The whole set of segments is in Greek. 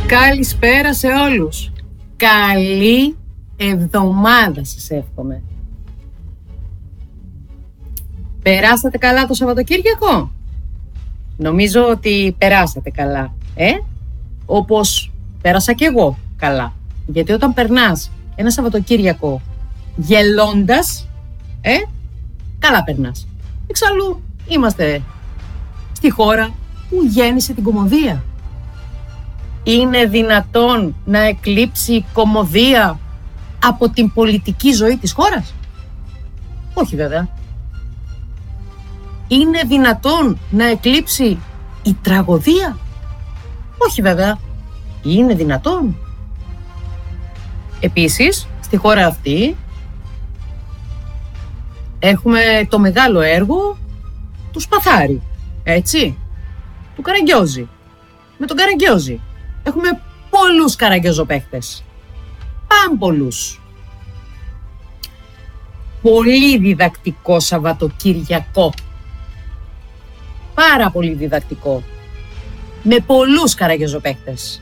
Καλησπέρα σε όλους. Καλή εβδομάδα σας εύχομαι. Περάσατε καλά το Σαββατοκύριακο? Νομίζω ότι περάσατε καλά, όπως πέρασα κι εγώ καλά. Γιατί όταν περνάς ένα Σαββατοκύριακο γελώντας, καλά περνάς. Εξάλλου είμαστε στη χώρα που γέννησε την κωμωδία. Είναι δυνατόν να εκλείψει η κωμωδία από την πολιτική ζωή της χώρας? Όχι βέβαια. Είναι δυνατόν να εκλείψει η τραγωδία? Όχι βέβαια. Είναι δυνατόν? Επίσης, στη χώρα αυτή έχουμε το μεγάλο έργο του Σπαθάρη, έτσι, του Καραγκιόζη. Με τον Καραγκιόζη έχουμε πολλούς καραγκιόζοπαίχτες. Πάμπολους. Πολύ διδακτικό Σαββατοκυριακό. Πάρα πολύ διδακτικό. Με πολλούς καραγκιόζοπαίχτες.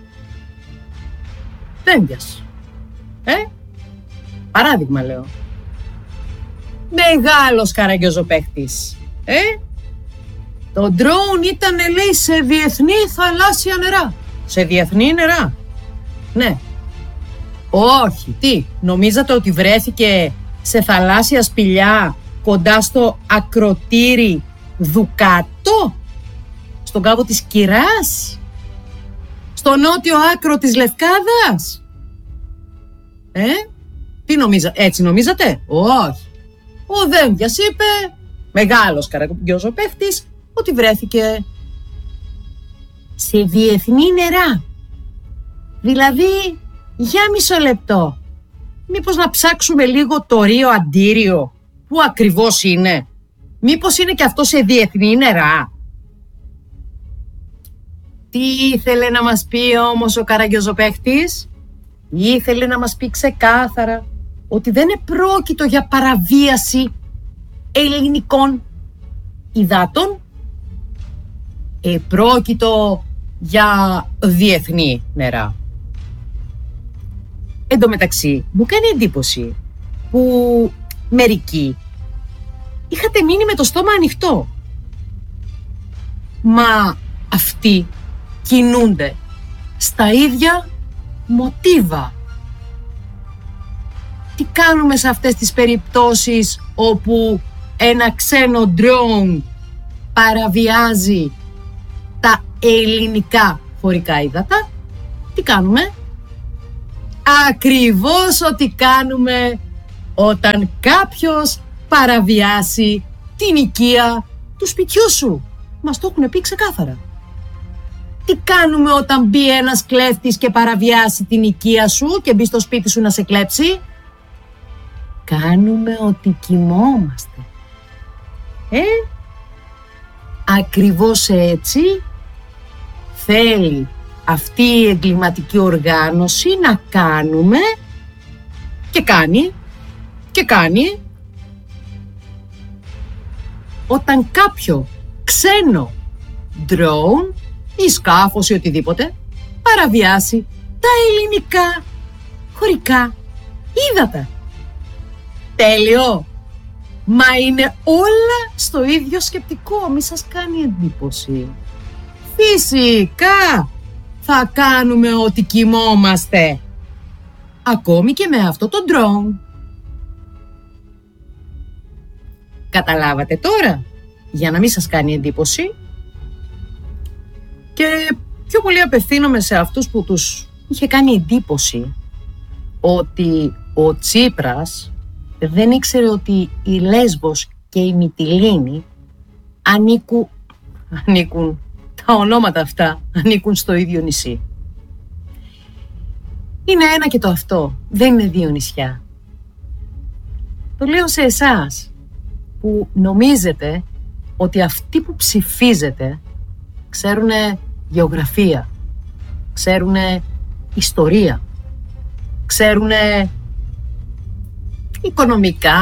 Τέμπιας. Παράδειγμα λέω. Μεγάλος καραγκιόζοπαίχτης. Το ντρόουν ήταν, λέει, σε διεθνή θαλάσσια νερά. Σε διεθνή νερά. Ναι. Όχι, τι, νομίζατε ότι βρέθηκε σε θαλάσσια σπηλιά κοντά στο ακροτήρι Δουκάτο? Στον κάβο της Κυράς? Στο νότιο άκρο της Λευκάδας? Τι νομίζατε, έτσι νομίζατε? Όχι. Ο Δένδιας είπε, μεγάλος καραγκιόζοπαίχτης, ότι βρέθηκε σε διεθνή νερά. Δηλαδή, για μισό λεπτό, μήπως να ψάξουμε λίγο το Ρίο Αντίριο, που ακριβώς είναι? Μήπως είναι και αυτό σε διεθνή νερά? Τι ήθελε να μας πει όμως ο καραγκιόζοπαίχτης? Ήθελε να μας πει ξεκάθαρα ότι δεν επρόκειτο για παραβίαση ελληνικών υδάτων, επρόκειτο για διεθνή νερά. Εν τω μεταξύ, μου κάνει εντύπωση που μερικοί είχατε μείνει με το στόμα ανοιχτό. Μα αυτοί κινούνται στα ίδια μοτίβα. Τι κάνουμε σε αυτές τις περιπτώσεις όπου ένα ξένο ντρόουν παραβιάζει τα ελληνικά χωρικά ύδατα? Τι κάνουμε? Ακριβώς ό,τι κάνουμε όταν κάποιος παραβιάσει την οικία του σπιτιού σου. Μας το έχουν πει ξεκάθαρα. Τι κάνουμε όταν μπει ένας κλέφτης και παραβιάσει την οικία σου και μπει στο σπίτι σου να σε κλέψει? Κάνουμε ότι κοιμόμαστε. Ακριβώς έτσι θέλει αυτή η εγκληματική οργάνωση να κάνουμε και κάνει όταν κάποιο ξένο ντρόουν ή σκάφος ή οτιδήποτε παραβιάσει τα ελληνικά χωρικά ύδατα. Τέλειο! Μα είναι όλα στο ίδιο σκεπτικό, μη σας κάνει εντύπωση. Φυσικά θα κάνουμε ότι κοιμόμαστε. Ακόμη και με αυτό το ντρόουν. Καταλάβατε τώρα, για να μην σας κάνει εντύπωση? Και πιο πολύ απευθύνομαι σε αυτούς που τους είχε κάνει εντύπωση ότι ο Τσίπρας δεν ήξερε ότι η Λέσβος και η Μυτιλήνη ανήκουν, τα ονόματα αυτά ανήκουν στο ίδιο νησί. Είναι ένα και το αυτό, δεν είναι δύο νησιά. Το λέω σε εσάς που νομίζετε ότι αυτοί που ψηφίζετε ξέρουνε γεωγραφία, ξέρουνε ιστορία, ξέρουνε οικονομικά,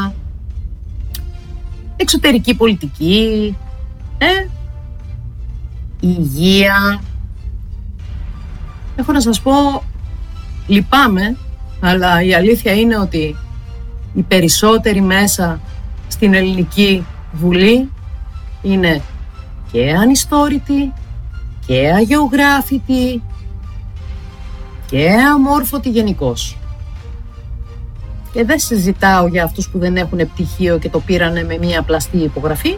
εξωτερική πολιτική, υγεία, έχω να σας πω, λυπάμαι, αλλά η αλήθεια είναι ότι οι περισσότεροι μέσα στην Ελληνική Βουλή είναι και ανιστόρητοι και αγεωγράφητοι και αμόρφωτοι γενικώς. Και δεν συζητάω για αυτούς που δεν έχουν πτυχίο και το πήρανε με μία πλαστή υπογραφή.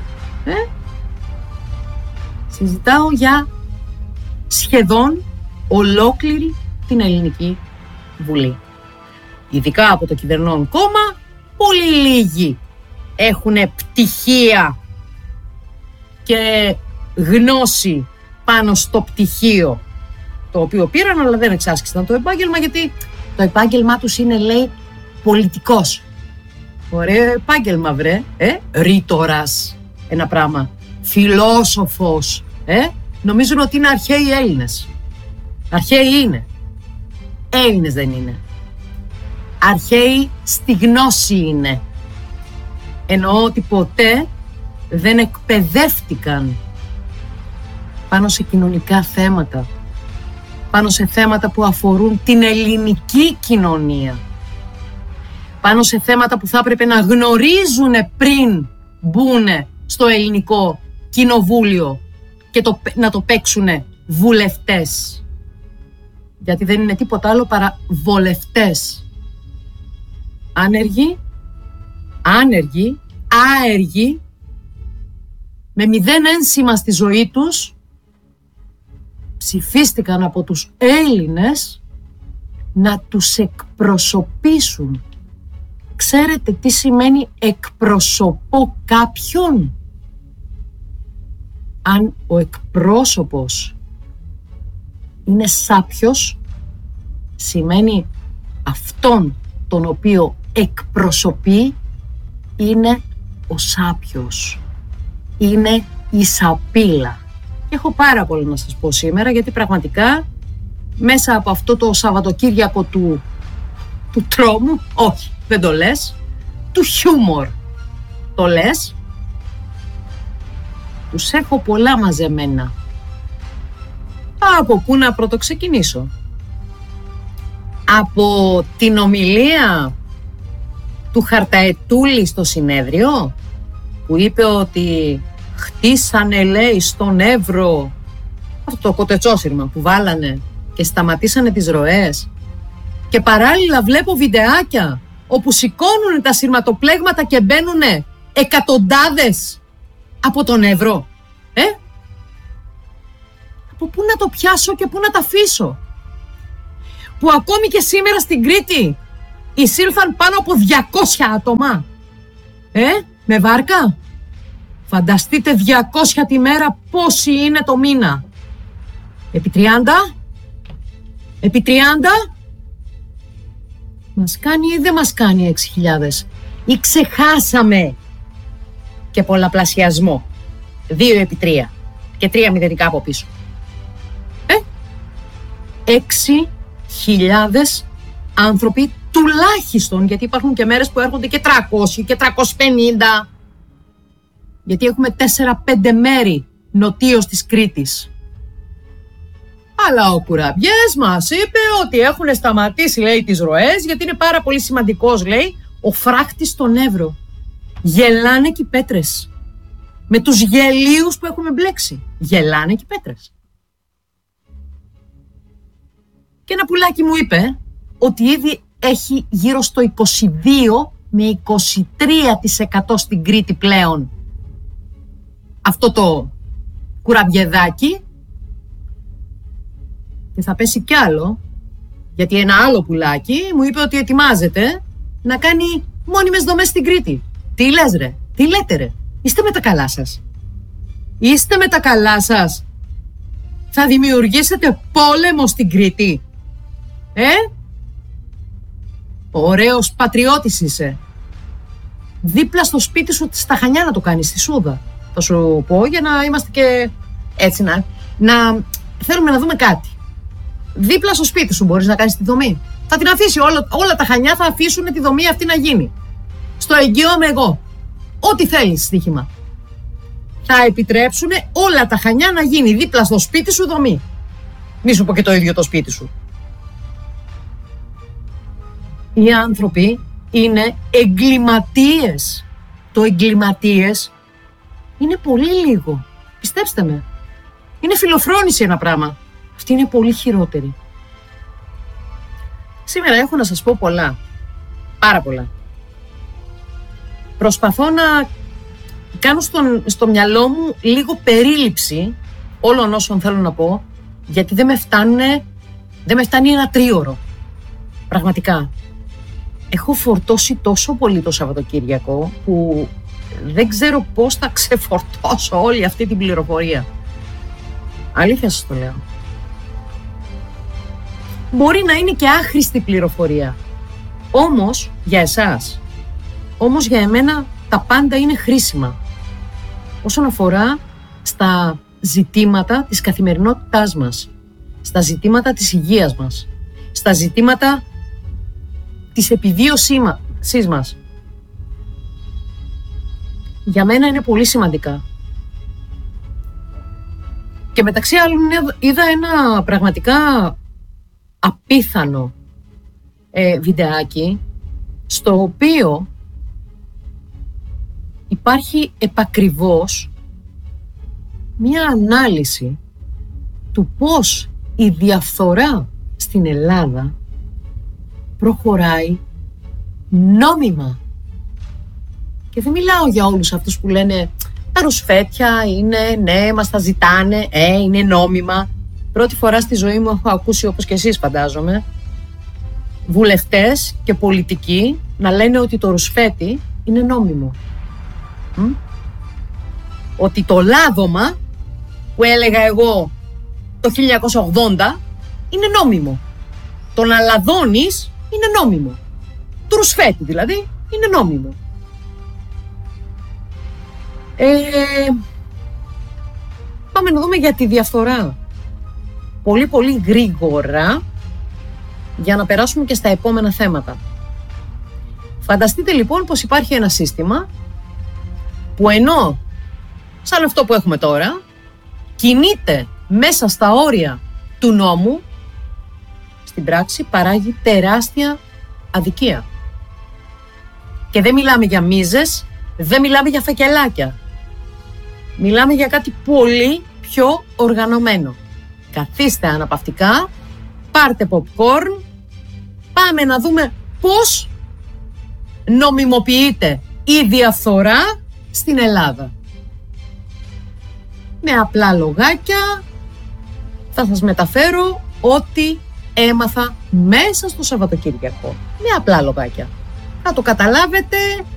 Συζητάω για σχεδόν ολόκληρη την Ελληνική Βουλή. Ειδικά από το κυβερνών κόμμα, πολύ λίγοι έχουν πτυχία και γνώση πάνω στο πτυχίο το οποίο πήραν, αλλά δεν εξάσκησαν το επάγγελμα, γιατί το επάγγελμά τους είναι, λέει, πολιτικός. Ωραίο επάγγελμα, βρε. Ρήτορας, ένα πράγμα. Φιλόσοφος. Νομίζουν ότι είναι αρχαίοι Έλληνες. Αρχαίοι είναι. Έλληνες δεν είναι. Αρχαίοι στη γνώση είναι. Εννοώ ότι ποτέ δεν εκπαιδεύτηκαν πάνω σε κοινωνικά θέματα, πάνω σε θέματα που αφορούν την ελληνική κοινωνία, πάνω σε θέματα που θα έπρεπε να γνωρίζουν πριν μπουν στο ελληνικό κοινοβούλιο και να το παίξουν βουλευτές. Γιατί δεν είναι τίποτα άλλο παρά βολευτές. Άνεργοι, άεργοι, με μηδέν ένσημα στη ζωή τους, ψηφίστηκαν από τους Έλληνες να τους εκπροσωπήσουν. Ξέρετε τι σημαίνει εκπροσωπώ κάποιον? Αν ο εκπρόσωπος είναι σάπιος, σημαίνει αυτόν τον οποίο εκπροσωπεί είναι ο σάπιος. Είναι η σαπίλα. Έχω πάρα πολύ να σας πω σήμερα, γιατί πραγματικά μέσα από αυτό το Σαββατοκύριακο του τρόμου, όχι, δεν το λες, του χιούμορ το λες, τους έχω πολλά μαζεμένα. Από πού να πρωτοξεκινήσω? Από την ομιλία του Χαρταετούλη στο συνέδριο, που είπε ότι χτίσανε, λέει, στον Εύρο αυτό το κοτετσόσυρμα που βάλανε και σταματήσανε τις ροές, και παράλληλα βλέπω βιντεάκια όπου σηκώνουν τα σειρματοπλέγματα και μπαίνουν εκατοντάδες από τον Εύρο. Από πού να το πιάσω και πού να τα αφήσω? Που ακόμη και σήμερα στην Κρήτη εισήλθαν πάνω από 200 άτομα. Με βάρκα. Φανταστείτε 200 τη μέρα πόσοι είναι το μήνα. Επί 30? Επί 30? Μας κάνει ή δεν μας κάνει 6.000? Ή ξεχάσαμε και πολλαπλασιασμό? 2 επί 3 και 3 μηδενικά από πίσω. 6.000 άνθρωποι τουλάχιστον, γιατί υπάρχουν και μέρες που έρχονται και 300 και 350. Γιατί έχουμε 4-5 μέρη νοτίως της Κρήτης. Αλλά ο Κουραμπιές μας είπε ότι έχουν σταματήσει, λέει, τις ροές, γιατί είναι πάρα πολύ σημαντικός, λέει, ο φράχτης στον Εύρο. Γελάνε και οι πέτρες. Με τους γελίους που έχουμε μπλέξει. Γελάνε και οι πέτρες. Και ένα πουλάκι μου είπε ότι ήδη έχει γύρω στο 22 με 23% στην Κρήτη πλέον αυτό το κουραμπιεδάκι, και θα πέσει κι άλλο, γιατί ένα άλλο πουλάκι μου είπε ότι ετοιμάζεται να κάνει μόνιμες δομές στην Κρήτη. Τι λες, ρε? Τι λέτε, ρε? Είστε με τα καλά σας? Είστε με τα καλά σας? Θα δημιουργήσετε πόλεμο στην Κρήτη? Ωραίος πατριώτης είσαι. Δίπλα στο σπίτι σου στα Χανιά να το κάνεις, στη Σούδα. Θα σου πω, για να είμαστε και έτσι, να θέλουμε να δούμε κάτι. Δίπλα στο σπίτι σου μπορείς να κάνεις τη δομή. Θα την αφήσει όλα τα Χανιά, θα αφήσουν τη δομή αυτή να γίνει. Στο εγγυώμαι εγώ. Ό,τι θέλεις στοίχημα. Θα επιτρέψουν όλα τα Χανιά να γίνει δίπλα στο σπίτι σου δομή. Μη σου πω και το ίδιο το σπίτι σου. Οι άνθρωποι είναι εγκληματίες. Το εγκληματίες είναι πολύ λίγο. Πιστέψτε με. Είναι φιλοφρόνηση ένα πράγμα. Αυτή είναι πολύ χειρότερη. Σήμερα έχω να σας πω πολλά. Πάρα πολλά. Προσπαθώ να κάνω στο μυαλό μου λίγο περίληψη όλων όσων θέλω να πω, γιατί δεν με φτάνει ένα τρίωρο. Πραγματικά. Έχω φορτώσει τόσο πολύ το Σαββατοκύριακο που δεν ξέρω πώς θα ξεφορτώσω όλη αυτή την πληροφορία. Αλήθεια σας το λέω. Μπορεί να είναι και άχρηστη πληροφορία. Όμως για εσάς, όμως για εμένα τα πάντα είναι χρήσιμα. Όσον αφορά στα ζητήματα της καθημερινότητάς μας, στα ζητήματα της υγείας μας, στα ζητήματα της επιβίωσής μας. Για μένα είναι πολύ σημαντικά. Και μεταξύ άλλων είδα ένα πραγματικά απίθανο βιντεάκι, στο οποίο υπάρχει επακριβώς μια ανάλυση του πώς η διαφθορά στην Ελλάδα προχωράει νόμιμα. Και δεν μιλάω για όλους αυτούς που λένε τα ρουσφέτια είναι, ναι, μας τα ζητάνε, είναι νόμιμα. Πρώτη φορά στη ζωή μου έχω ακούσει, όπως και εσείς φαντάζομαι, βουλευτές και πολιτικοί να λένε ότι το ρουσφέτι είναι νόμιμο. Ότι το λάδωμα που έλεγα εγώ το 1980 είναι νόμιμο. Το να λαδώνεις είναι νόμιμο. Το ρουσφέτι δηλαδή είναι νόμιμο. Πάμε να δούμε για τη διαφθορά. Πολύ πολύ γρήγορα, για να περάσουμε και στα επόμενα θέματα. Φανταστείτε λοιπόν πως υπάρχει ένα σύστημα που ενώ σαν αυτό που έχουμε τώρα κινείται μέσα στα όρια του νόμου, στην πράξη παράγει τεράστια αδικία. Και δεν μιλάμε για μίζες, δεν μιλάμε για φακελάκια. Μιλάμε για κάτι πολύ πιο οργανωμένο. Καθίστε αναπαυτικά, πάρτε popcorn, πάμε να δούμε πώς νομιμοποιείται η διαφθορά στην Ελλάδα. Με απλά λογάκια θα σας μεταφέρω ό,τι έμαθα μέσα στο Σαββατοκύριακο. Με απλά λογάκια. Θα το καταλάβετε